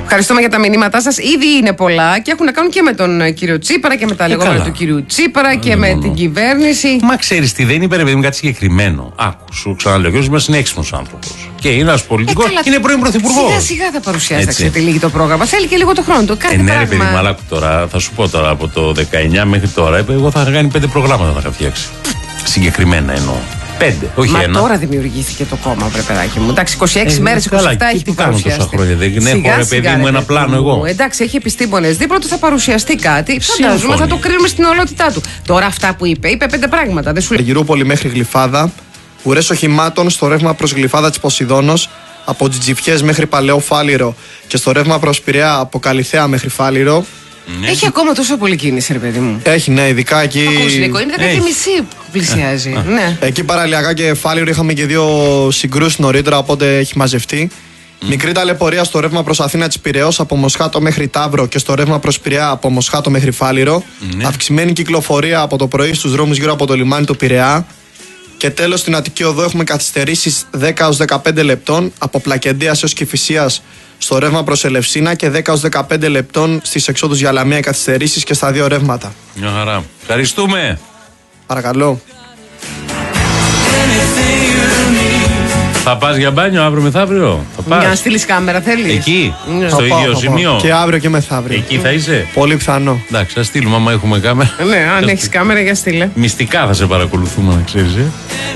Ευχαριστούμε για τα μηνύματά σας. Ήδη είναι πολλά και έχουν να κάνουν και με τον κύριο Τσίπρα και με τα λεγόμενα του κύριου Τσίπρα και με την κυβέρνηση. Μα ξέρεις τι, δεν είπε ρε παιδί μου κάτι συγκεκριμένο. Άκου, σου ξαναλέω, ο κ. μας είναι έξυπνος άνθρωπος. Και είναι ένας πολιτικός, είναι πρώην πρωθυπουργός. Σιγά σιγά θα παρουσιάσει, θα ξετυλίγει το πρόγραμμα. Θέλει και λίγο το χρόνο του. Ναι, ρε παιδί μου, αλλά τώρα, θα σου πω τώρα, από το 19 μέχρι τώρα, εγώ θα είχα κάνει 5 προγράμματα να είχα φτιάξει. Συγκεκριμένα εννοώ. 5, όχι μα 1. Τώρα δημιουργήθηκε το κόμμα, βρε παιδάκι μου. Εντάξει, 26 μέρες, 27 έχει την παρουσιαστεί. Τόσα χρόνια. Δεν έχω ρε παιδί μου ένα πλάνο εγώ. Εντάξει, έχει επιστήμονες δίπλα του, θα παρουσιαστεί κάτι. Φαντάζομαι θα το κρίνουμε στην ολότητά του. Τώρα αυτά που είπε 5 πράγματα. Δεν σου λέει. Γυρούπολη μέχρι Γλυφάδα, ουρές οχημάτων στο ρεύμα προς Γλυφάδα της Ποσειδώνος, από Τζιτζιφιές μέχρι Παλαιό Φάληρο και στο ρεύμα προς Πειραιά από Καλιθέα μέχρι Φάληρο. Ναι. Έχει ακόμα τόσο πολύ κίνηση, ρε παιδί μου. Έχει, ναι, ειδικά εκεί. Είναι 10:30 που πλησιάζει. Ναι. Εκεί παραλιακά και Φάληρο είχαμε και 2 συγκρούσεις νωρίτερα, οπότε έχει μαζευτεί. Μικρή ταλαιπωρία στο ρεύμα προς Αθήνα της Πειραιώς από Μοσχάτο μέχρι Ταύρο και στο ρεύμα προς Πειραιά από Μοσχάτο μέχρι Φάληρο. Αυξημένη κυκλοφορία από το πρωί στους δρόμους γύρω από το λιμάνι του Πειραιά. Και τέλος στην Αττική Οδό έχουμε καθυστερήσεις 10-15 λεπτών από Πλακεντίας έως Κηφισίας στο ρεύμα προς Ελευσίνα και 10-15 λεπτών στις εξόδους για Λαμία καθυστερήσεις και στα 2 ρεύματα. Μια χαρά. Ευχαριστούμε. Παρακαλώ. Θα πας για μπάνιο αύριο μεθαύριο? Να στείλεις κάμερα θέλεις? Εκεί, ναι. στο ίδιο σημείο. Και αύριο και μεθαύριο. Εκεί θα είσαι? Πολύ πιθανό. Εντάξει, θα στείλουμε άμα έχουμε κάμερα. Ναι, αν έχεις κάμερα για στείλε. Μυστικά θα σε παρακολουθούμε, να ξέρεις.